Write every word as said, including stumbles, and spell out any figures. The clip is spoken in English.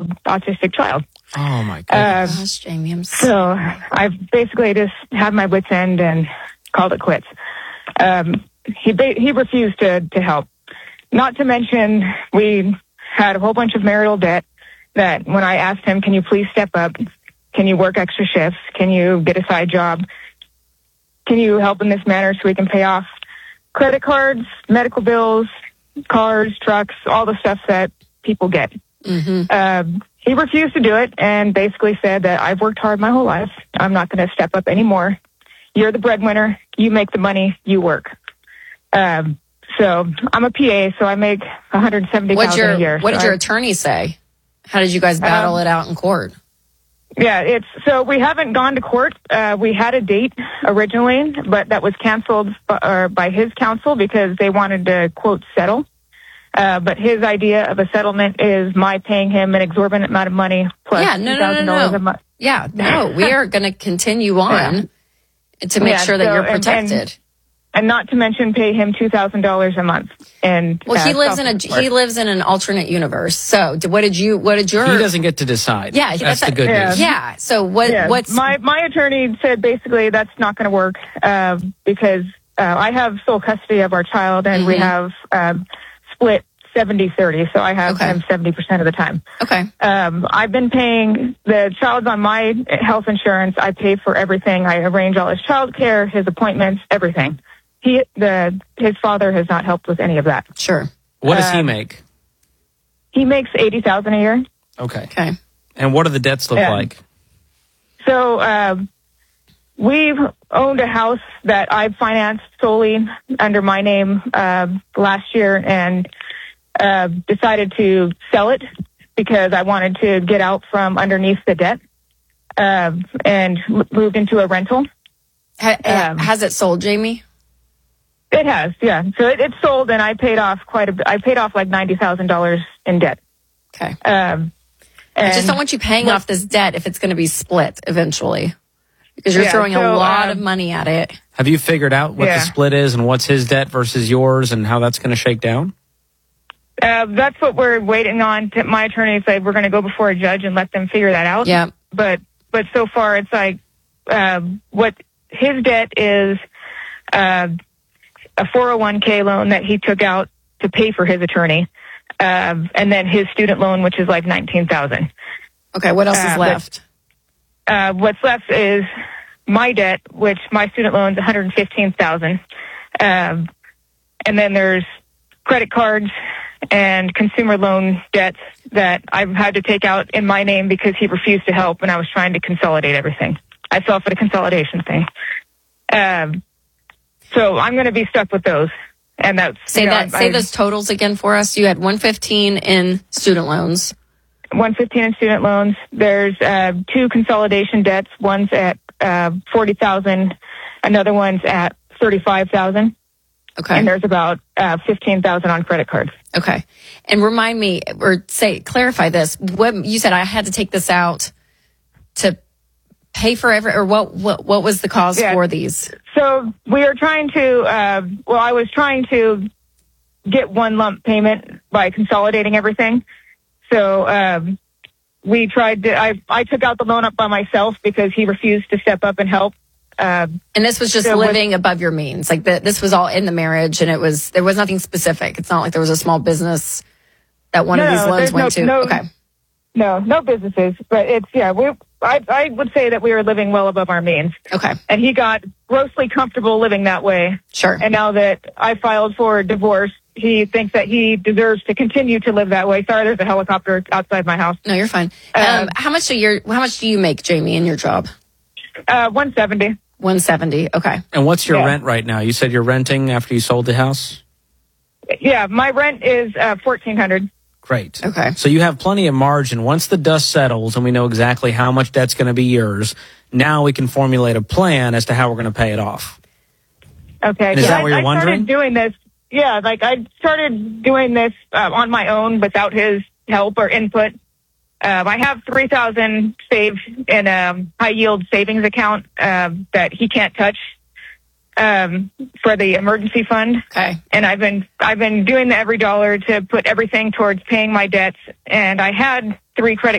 autistic child. Oh, my goodness. Uh, Gosh, Jamie, I'm so I've basically just had my wits end and called it quits. Um, he ba- he refused to, to help. Not to mention, we had a whole bunch of marital debt that when I asked him, can you please step up? Can you work extra shifts? Can you get a side job? Can you help in this manner so we can pay off credit cards, medical bills, cars, trucks, all the stuff that people get? Mm-hmm. Um, he refused to do it and basically said that I've worked hard my whole life. I'm not going to step up anymore. You're the breadwinner. You make the money. You work. Um, so I'm a P A, so I make one hundred seventy thousand dollars a year. What did so your I, attorney say? How did you guys battle um, it out in court? Yeah, it's so we haven't gone to court. Uh, we had a date originally, but that was canceled by, or by his counsel because they wanted to, quote, settle. Uh, but his idea of a settlement is my paying him an exorbitant amount of money plus Yeah, no, two no, thousand no, dollars no. a month. Yeah, no, we are going to continue on to make Yeah, sure that so- you're and- protected. And, and not to mention pay him two thousand dollars a month. And well, he uh, lives in a self-support. he lives in an alternate universe. So, d- what did you? What did your? He doesn't get to decide. Yeah, that's, that's the good yeah. news. Yeah. So what? Yeah, What's my my attorney said basically that's not going to work uh, because uh, I have sole custody of our child and we Mhm. have um, split seventy thirty, so I have Okay. him seventy percent of the time. okay? Um, I've been paying the child's on my health insurance. I pay for everything. I arrange all his child care, his appointments, everything. He the his father has not helped with any of that. Sure. What does he Um, make? He makes eighty thousand a year. Okay. Okay. And what do the debts look Yeah. like? So um, we've owned a house that I financed solely under my name uh, last year and uh, decided to sell it because I wanted to get out from underneath the debt uh, and m- moved into a rental. Ha- Um, has it sold, Jamie? It has, yeah. So it, it's sold, and I paid off quite a bit. I paid off like ninety thousand dollars in debt. Okay. Um, I just and don't want you paying what- off this debt if it's going to be split eventually, because you're Yeah, throwing so, a lot um, of money at it. Have you figured out what Yeah. the split is and what's his debt versus yours and how that's going to shake down? Uh, that's what we're waiting on. To, my attorney said we're going to go before a judge and let them figure that out. Yeah. But but so far it's like um, what his debt is uh, a four oh one k loan that he took out to pay for his attorney, um, and then his student loan, which is like nineteen thousand. Okay. What else uh, is but- left? Uh, what's left is my debt, which my student loan is one hundred fifteen thousand, um, and then there's credit cards and consumer loan debts that I've had to take out in my name because he refused to help when I was trying to consolidate everything. I fell for the consolidation thing. Um, so I'm going to be stuck with those. And that's Say you know, that. I- Say those totals again for us. You had one fifteen in student loans. one fifteen in student loans. There's uh, two consolidation debts. One's at uh, forty thousand, another one's at thirty-five thousand, Okay. and there's about uh, fifteen thousand on credit cards. Okay. And remind me, or say, clarify this. What you said I had to take this out to pay for every, or what, what, what was the cause Yeah. for these? So we are trying to, uh, well, I was trying to get one lump payment by consolidating everything. So um, we tried to, I, I took out the loan up by myself because he refused to step up and help. Uh, And this was just So with- living above your means. Like the, this was all in the marriage and it was, there was nothing specific. It's not like there was a small business that one of No, these loans there's went no- to. no- Okay. no, no businesses, but it's, yeah, we, I, I would say that we were living well above our means. Okay. And he got grossly comfortable living that way. Sure. And now that I filed for divorce, he thinks that he deserves to continue to live that way. Sorry, there's a helicopter outside my house. No, you're fine. Uh, Um, how much a year, how much do you make, Jamie, in your job? Uh, one seventy. one seventy. Okay. And what's your Yeah. rent right now? You said you're renting after you sold the house? Yeah, my rent is uh, fourteen hundred. Great. Okay. So you have plenty of margin. Once the dust settles and we know exactly how much debt's going to be yours, now we can formulate a plan as to how we're going to pay it off. Okay. And is Yeah, that I, what you're I wondering? started doing this. Yeah, like I started doing this uh, on my own without his help or input. Um, I have three thousand saved in a high yield savings account um, that he can't touch um, for the emergency fund. Okay. And I've been I've been doing the every dollar to put everything towards paying my debts. And I had three credit